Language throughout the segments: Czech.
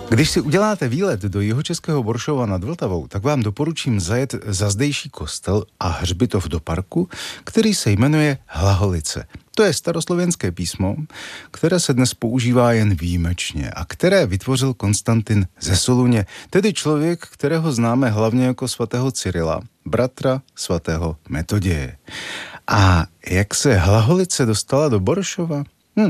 Když si uděláte výlet do jihočeského Boršova nad Vltavou, tak vám doporučím zajet za zdejší kostel a hřbitov do parku, který se jmenuje Hlaholice. To je staroslovenské písmo, které se dnes používá jen výjimečně a které vytvořil Konstantin ze Soluně, tedy člověk, kterého známe hlavně jako svatého Cyrila, bratra svatého Metoděje. A jak se Hlaholice dostala do Boršova?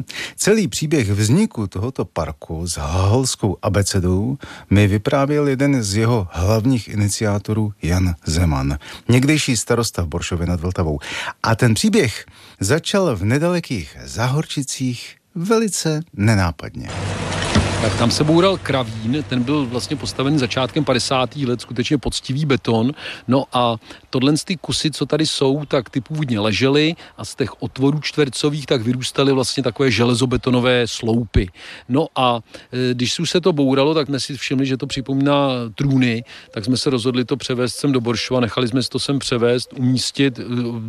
Celý příběh vzniku tohoto parku s hlaholskou abecedou mi vyprávěl jeden z jeho hlavních iniciátorů Jan Zeman, někdejší starosta v Boršově nad Vltavou. A ten příběh začal v nedalekých Záhorčicích velice nenápadně. Tak tam se boural kravín, ten byl vlastně postavený začátkem 50. let, skutečně poctivý beton. No a tohle z ty kusy, co tady jsou, tak ty původně ležely a z těch otvorů čtvercových tak vyrůstaly vlastně takové železobetonové sloupy. No a když už se to bouralo, tak jsme si všimli, že to připomíná trůny, tak jsme se rozhodli to převést sem do Boršova, nechali jsme si to sem převést, umístit,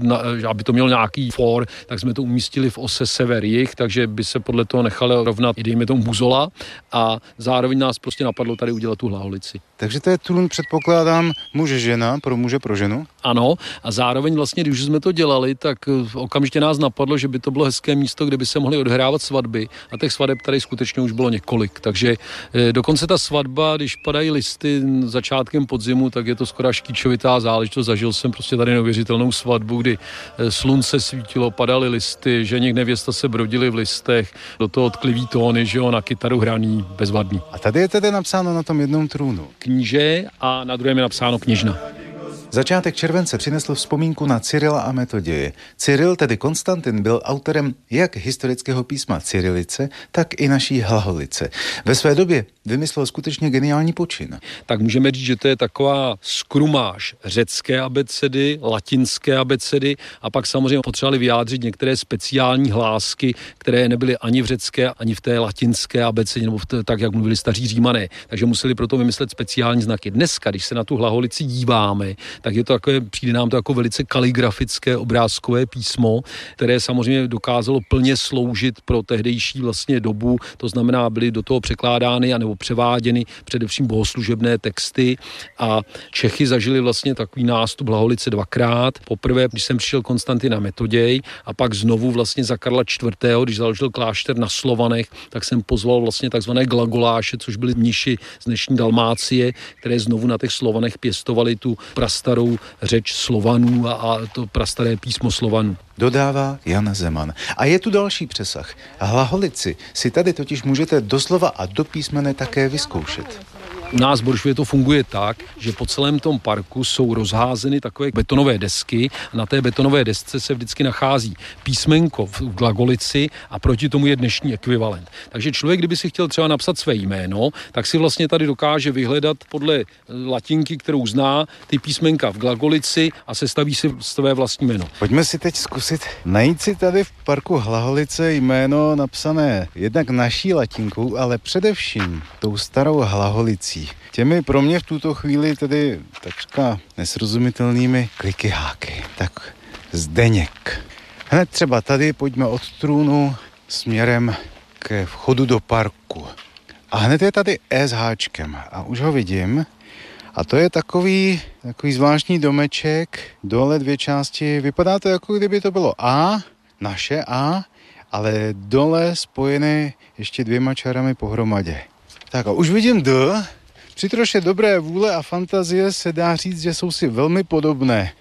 aby to mělo nějaký for, tak jsme to umístili v ose sever-jih, takže by se podle toho nechalo rovnat i dejme tomu buzola. A zároveň nás prostě napadlo tady udělat tu Hlaholici. Takže to je trůn, předpokládám, muže-žena, pro muže, pro ženu? Ano, a zároveň vlastně, když jsme to dělali, tak okamžitě nás napadlo, že by to bylo hezké místo, kde by se mohly odhrávat svatby. A těch svadeb tady skutečně už bylo několik. Takže dokonce ta svatba, když padají listy začátkem podzimu, tak je to skoro až kýčovitá záležitost. Zažil jsem prostě tady neuvěřitelnou svatbu, kdy slunce svítilo, padaly listy, ženich nevěsta se brodili v listech, do toho tklivý tóny, že jo, na kytaru hraný, bezvadný. A tady je tedy napsáno na tom jednom trůnu kníže a na druhém je napsáno kněžna. Začátek července přinesl vzpomínku na Cyrila a Metoděje. Cyril, tedy Konstantin, byl autorem jak historického písma Cyrilice, tak i naší Hlaholice. Ve své době vymyslel skutečně geniální počin. Tak můžeme říct, že to je taková skrumáž řecké abecedy, latinské abecedy a pak samozřejmě potřebovali vyjádřit některé speciální hlásky, které nebyly ani v řecké, ani v té latinské abecedě, nebo tak, jak mluvili staří Římané. Takže museli proto vymyslet speciální znaky. Dneska, když se na tu Hlaholici díváme, tak je to takové, přijde nám to jako velice kaligrafické obrázkové písmo, které samozřejmě dokázalo plně sloužit pro tehdejší vlastně dobu, to znamená, byly do toho překládány anebo převáděny především bohoslužebné texty a Čechy zažili vlastně takový nástup Hlaholice dvakrát. Poprvé, když jsem přišel Konstantin a Metoděj a pak znovu vlastně za Karla IV., když založil klášter na Slovanech, tak jsem pozval vlastně takzvané glagoláše, což byli mniši z dnešní Dalmácie, které znovu na těch Slovanech pěstovali tu prastarou řeč Slovanů a to prastaré písmo Slovanů. Dodává Jan Zeman. A je tu další přesah. Hlaholici si tady totiž můžete doslova a do písmene také vyzkoušet. U nás v Boršově to funguje tak, že po celém tom parku jsou rozházeny takové betonové desky a na té betonové desce se vždycky nachází písmenko v glagolici a proti tomu je dnešní ekvivalent. Takže člověk, kdyby si chtěl třeba napsat své jméno, tak si vlastně tady dokáže vyhledat podle latinky, kterou zná, ty písmenka v glagolici a sestaví si své vlastní jméno. Pojďme si teď zkusit najít si tady v parku Hlaholice jméno napsané jednak naší latinkou, ale především tou starou Hlaholicí. Těmi pro mě v tuto chvíli tedy takřka nesrozumitelnými klikyháky. Tak Zdeněk. Hned třeba tady pojďme od trůnu směrem ke vchodu do parku. A hned je tady E s háčkem. A už ho vidím. A to je takový zvláštní domeček, dole dvě části. Vypadá to, jako kdyby to bylo A, naše A, ale dole spojené ještě dvěma čárami pohromadě. Tak a už vidím D. Při troše dobré vůle a fantazie se dá říct, že jsou si velmi podobné.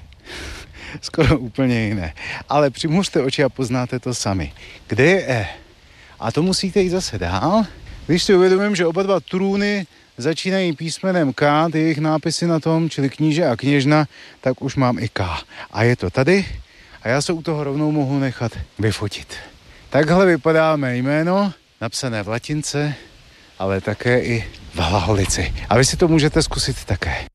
Skoro úplně jiné. Ale přimuřte oči a poznáte to sami. Kde je E? A to musíte jít zase dál. Když si uvědomím, že oba dva trůny začínají písmenem K, ty jejich nápisy na tom, čili kníže a kněžna, tak už mám i K. A je to tady a já se u toho rovnou mohu nechat vyfotit. Takhle vypadá mé jméno, napsané v latince, ale také i v Hlaholici. A vy si to můžete zkusit také.